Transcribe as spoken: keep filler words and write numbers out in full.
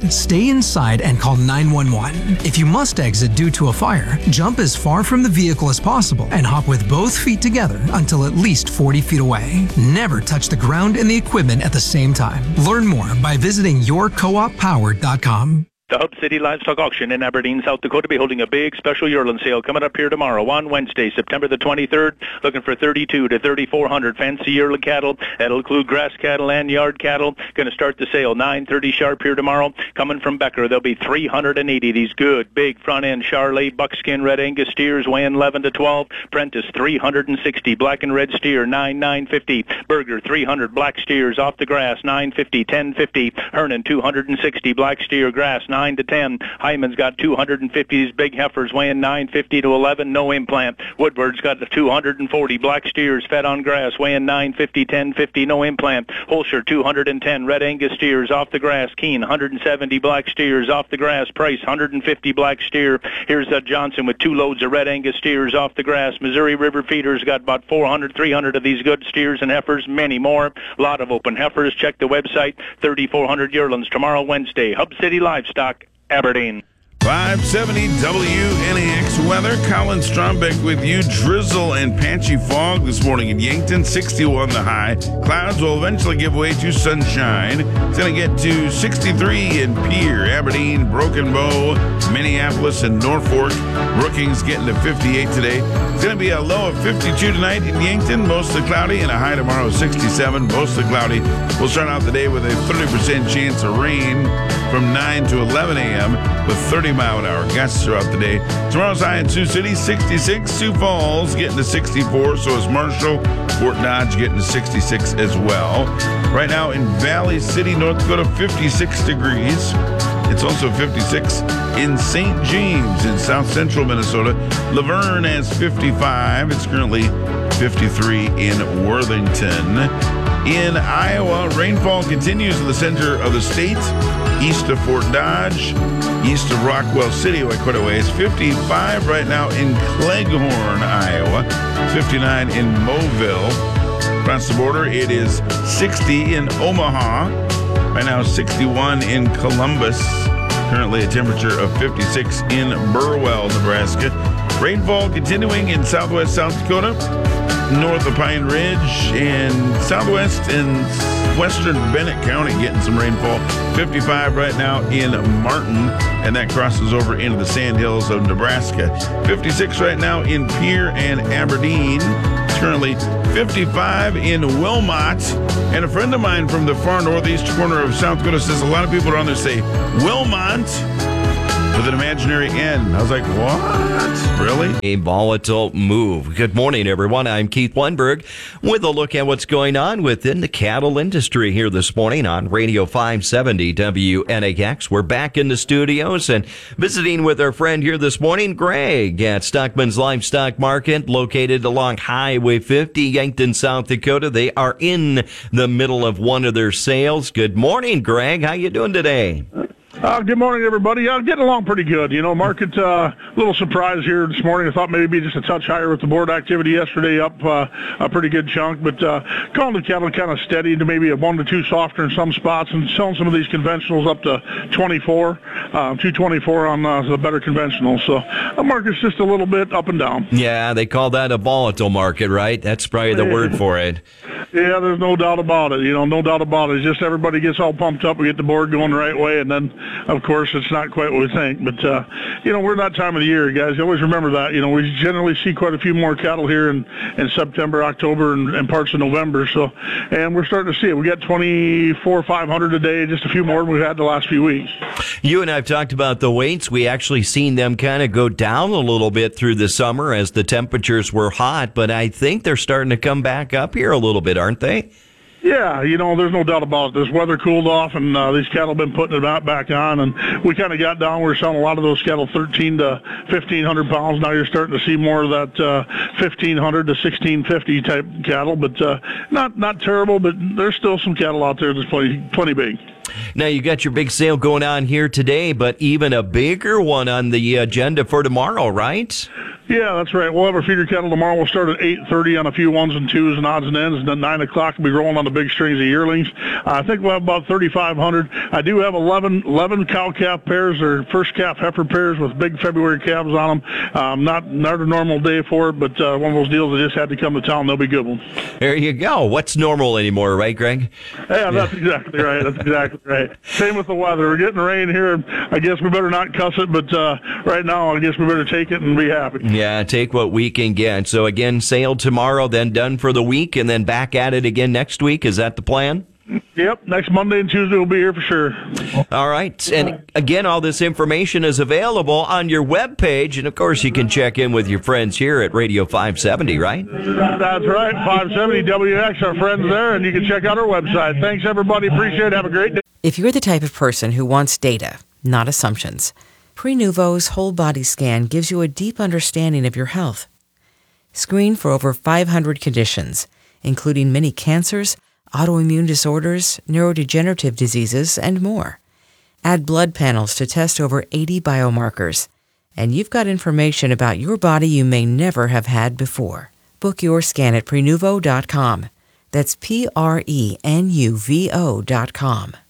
stay inside and call nine one one. If you must exit due to a fire, jump as far from the vehicle as possible and hop with both feet together until at least forty feet away. Never touch the ground and the equipment at the same time. Learn more by visiting your co op power dot com. The Hub City Livestock Auction in Aberdeen, South Dakota, be holding a big special yearling sale coming up here tomorrow on Wednesday, September the twenty-third. Looking for thirty-two to thirty-four hundred fancy yearling cattle. That'll include grass cattle and yard cattle. Going to start the sale nine thirty sharp here tomorrow. Coming from Becker, there'll be three hundred eighty. These good, big front-end Charolais buckskin red Angus steers weighing eleven to twelve. Prentice three hundred sixty. Black and red steer nine nine fifty. Berger three hundred black steers off the grass nine fifty, ten fifty. Hernan two hundred sixty black steer grass nine to ten. Hyman's got two hundred fifty. These big heifers weighing nine fifty to eleven, no implant. Woodward's got the two hundred forty black steers fed on grass weighing nine fifty, ten fifty, no implant. Holscher two hundred ten red Angus steers off the grass. Keene one hundred seventy black steers off the grass. Price one hundred fifty black steer. Here's uh, Johnson with two loads of red Angus steers off the grass. Missouri River Feeders got about four hundred, three hundred of these good steers and heifers, many more. A lot of open heifers. Check the website. thirty-four hundred yearlings tomorrow, Wednesday. Hub City Livestock, Aberdeen. five seventy W N A X weather. Colin Strombeck with you. Drizzle and patchy fog this morning in Yankton. sixty-one the high. Clouds will eventually give way to sunshine. It's going to get to sixty-three in Pierre, Aberdeen, Broken Bow, Minneapolis, and Norfolk. Brookings getting to fifty-eight today. It's going to be a low of fifty-two tonight in Yankton. Mostly cloudy, and a high tomorrow of sixty-seven. Mostly cloudy. We'll start out the day with a thirty percent chance of rain from nine to eleven a.m. with thirty mile an hour gusts throughout the day. Tomorrow's high in Sioux City, sixty-six. Sioux Falls getting to sixty-four. So is Marshall. Fort Dodge getting to sixty-six as well. Right now in Valley City, North Dakota, fifty-six degrees. It's also fifty-six in Saint James in south central Minnesota. Laverne has fifty-five. It's currently fifty-three in Worthington. In Iowa, rainfall continues in the center of the state, east of Fort Dodge, east of Rockwell City, like quite a ways. fifty-five right now in Cleghorn, Iowa. fifty-nine in Mobile. Across the border, it is sixty in Omaha. Right now, sixty-one in Columbus. Currently a temperature of fifty-six in Burwell, Nebraska. Rainfall continuing in southwest South Dakota, north of Pine Ridge, and southwest and western Bennett County getting some rainfall. fifty-five right now in Martin, and that crosses over into the Sandhills of Nebraska. fifty-six right now in Pierre and Aberdeen. It's currently fifty-five in Wilmot. And a friend of mine from the far northeast corner of South Dakota says a lot of people around there say Wilmot with an imaginary N. I was like, what? Really? A volatile move. Good morning, everyone. I'm Keith Lundberg with a look at what's going on within the cattle industry here this morning on Radio five seventy W N A X. We're back in the studios and visiting with our friend here this morning, Greg, at Stockman's Livestock Market, located along Highway fifty, Yankton, South Dakota. They are in the middle of one of their sales. Good morning, Greg. How you doing today? Uh, good morning, everybody. I'm getting along pretty good. You know, market, a uh, little surprise here this morning. I thought maybe just a touch higher with the board activity yesterday, up uh, a pretty good chunk. But uh, calling the cattle kind of steady to maybe a one to two softer in some spots, and selling some of these conventionals up to twenty-four, uh, two twenty-four on uh, the better conventionals. So the market's just a little bit up and down. Yeah, they call that a volatile market, right? That's probably the word for it. Yeah, there's no doubt about it. You know, no doubt about it. It's just everybody gets all pumped up. We get the board going the right way, and then, of course, it's not quite what we think. But, uh, you know, we're that time of the year, guys. You always remember that. You know, we generally see quite a few more cattle here in, in September, October, and, and parts of November. So, and we're starting to see it. We got twenty-four, five hundred a day, just a few more than we've had the last few weeks. You and I have talked about the weights. We actually seen them kind of go down a little bit through the summer as the temperatures were hot, but I think they're starting to come back up here a little bit, aren't they? Yeah, you know, there's no doubt about it. This weather cooled off, and uh, these cattle have been putting it out back on, and we kind of got down. We were selling a lot of those cattle thirteen to fifteen hundred pounds. Now you're starting to see more of that uh, fifteen hundred to sixteen fifty type cattle, but uh, not not terrible, but there's still some cattle out there that's plenty, plenty big. Now, you got your big sale going on here today, but even a bigger one on the agenda for tomorrow, right? Yeah, that's right. We'll have our feeder cattle tomorrow. We'll start at eight thirty on a few ones and twos and odds and ends, and then nine o'clock we'll be rolling on the big strings of yearlings. Uh, I think we'll have about thirty-five hundred. I do have eleven, eleven cow-calf pairs or first calf heifer pairs with big February calves on them. Um, not, not a normal day for it, but uh, one of those deals that just had to come to town. They'll be good ones. There you go. What's normal anymore, right, Greg? Yeah, that's exactly right. That's exactly right. Same with the weather. We're getting rain here. I guess we better not cuss it, but uh, right now I guess we better take it and be happy. Yeah, take what we can get. So again, sail tomorrow, then done for the week, and then back at it again next week. Is that the plan? Yep, next Monday and Tuesday we'll be here for sure. All right. And again, all this information is available on your webpage. And, of course, you can check in with your friends here at Radio five seventy, right? That's right, five seventy W X, our friends there, and you can check out our website. Thanks, everybody. Appreciate it. Have a great day. If you're the type of person who wants data, not assumptions, Prenuvo's whole body scan gives you a deep understanding of your health. Screen for over five hundred conditions, including many cancers, autoimmune disorders, neurodegenerative diseases, and more. Add blood panels to test over eighty biomarkers, and you've got information about your body you may never have had before. Book your scan at Prenuvo dot com. That's P R E N U V O dot com.